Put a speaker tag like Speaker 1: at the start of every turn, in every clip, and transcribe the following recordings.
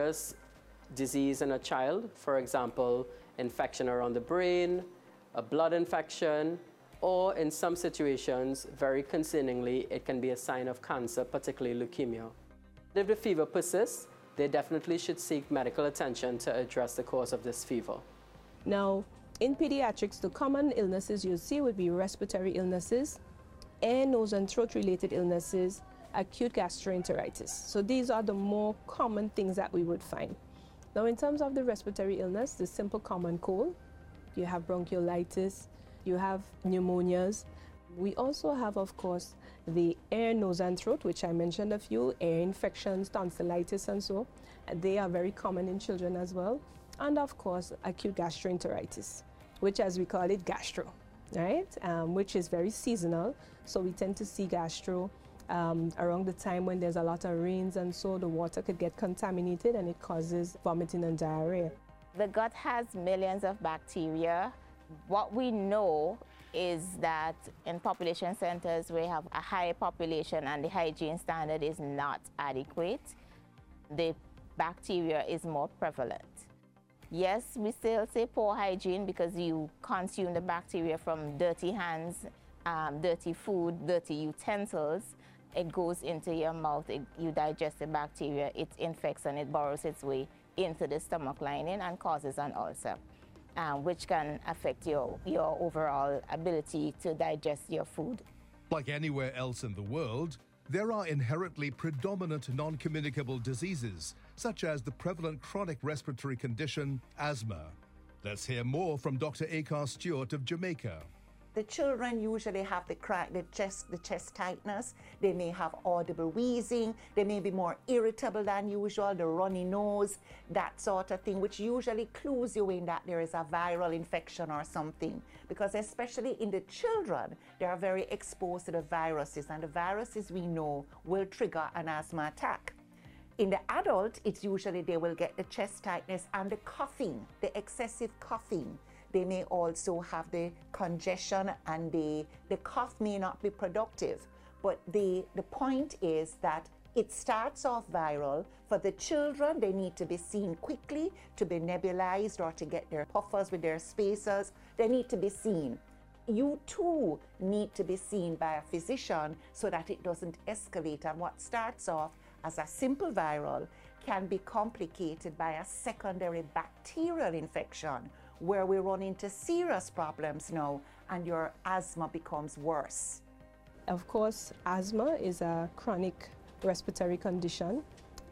Speaker 1: dangerous disease in a child, for example, infection around the brain, a blood infection, or in some situations, very concerningly, it can be a sign of cancer, particularly leukemia. If the fever persists, they definitely should seek medical attention to address the cause of this fever.
Speaker 2: Now, in pediatrics, the common illnesses you see would be respiratory illnesses, ear, nose, and throat-related illnesses, acute gastroenteritis. So these are the more common things that we would find. Now, in terms of the respiratory illness, the simple common cold, you have bronchiolitis, you have pneumonias. We also have, of course, the ear, nose, and throat, which I mentioned a few, ear infections, tonsillitis, and so. They are very common in children as well. And of course, acute gastroenteritis, which as we call it, gastro, right? Which is very seasonal. So we tend to see gastro around the time when there's a lot of rains, and so the water could get contaminated and it causes vomiting and diarrhea.
Speaker 3: The gut has millions of bacteria. What we know is that in population centers where you have a high population and the hygiene standard is not adequate, the bacteria is more prevalent. Yes, we still say poor hygiene because you consume the bacteria from dirty hands, dirty food, dirty utensils. It goes into your mouth, you digest the bacteria, it infects and it burrows its way into the stomach lining and causes an ulcer, which can affect your overall ability to digest your food.
Speaker 4: Like anywhere else in the world, there are inherently predominant non-communicable diseases, such as the prevalent chronic respiratory condition, asthma. Let's hear more from Dr. Akar Stewart of Jamaica.
Speaker 5: The children usually have the chest tightness. They may have audible wheezing. They may be more irritable than usual, the runny nose, that sort of thing, which usually clues you in that there is a viral infection or something. Because especially in the children, they are very exposed to the viruses, and the viruses we know will trigger an asthma attack. In the adult, it's usually they will get the chest tightness and the coughing, the excessive coughing. They may also have the congestion, and the cough may not be productive. But the point is that it starts off viral. For the children, they need to be seen quickly, to be nebulized or to get their puffers with their spacers. They need to be seen. You too need to be seen by a physician so that it doesn't escalate. And what starts off as a simple viral can be complicated by a secondary bacterial infection, where we run into serious problems now and your asthma becomes worse.
Speaker 2: Of course, asthma is a chronic respiratory condition.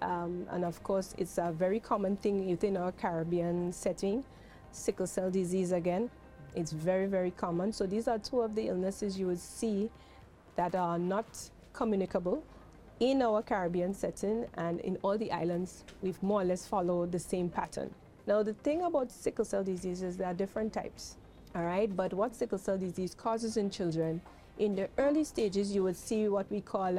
Speaker 2: And of course, it's a very common thing within our Caribbean setting. Sickle cell disease again, it's very, very common. So these are two of the illnesses you would see that are not communicable in our Caribbean setting, and in all the islands, we've more or less followed the same pattern. Now, the thing about sickle cell disease is there are different types, all right? But what sickle cell disease causes in children, in the early stages, you would see what we call,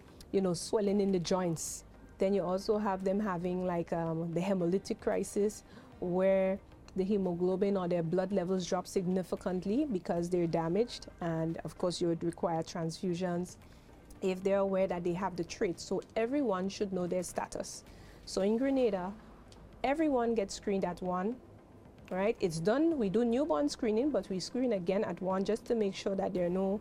Speaker 2: swelling in the joints. Then you also have them having like the hemolytic crisis, where the hemoglobin or their blood levels drop significantly because they're damaged. And of course, you would require transfusions if they're aware that they have the trait. So everyone should know their status. So in Grenada, everyone gets screened at 1, right? It's done, we do newborn screening, but we screen again at 1 just to make sure that there are no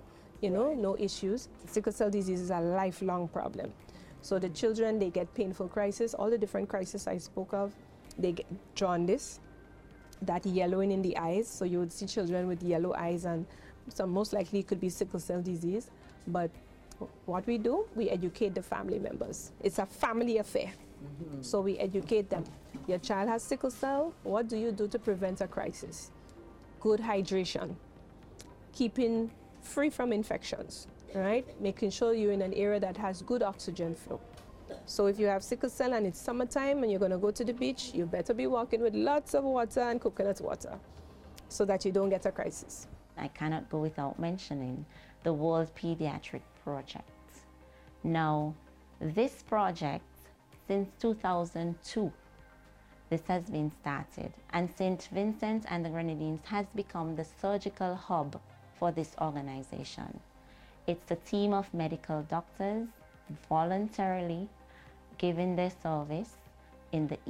Speaker 2: issues. Sickle cell disease is a lifelong problem. So the children, they get painful crisis, all the different crises I spoke of, they get jaundice, that yellowing in the eyes. So you would see children with yellow eyes, and some most likely could be sickle cell disease. But what we do, we educate the family members. It's a family affair. So we educate them. Your child has sickle cell, what do you do to prevent a crisis? Good hydration, keeping free from infections, right? Making sure you're in an area that has good oxygen flow. So if you have sickle cell and it's summertime and you're gonna go to the beach, you better be walking with lots of water and coconut water so that you don't get a crisis.
Speaker 6: I cannot go without mentioning the World Pediatric Project. Now, this project, since 2002, this has been started, and St. Vincent and the Grenadines has become the surgical hub for this organization. It's a team of medical doctors voluntarily giving their service in the